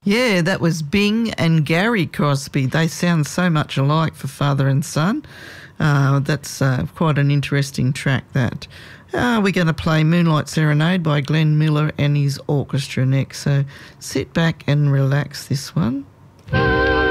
Yeah, that was Bing and Gary Crosby. They sound so much alike for father and son. That's quite an interesting track, that. We're going to play Moonlight Serenade by Glenn Miller and his orchestra next. So sit back and relax this one.